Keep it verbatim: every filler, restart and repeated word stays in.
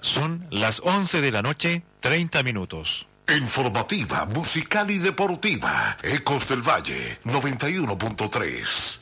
Son las once de la noche, treinta minutos. Informativa, musical y deportiva. Ecos del Valle, noventa y uno punto tres.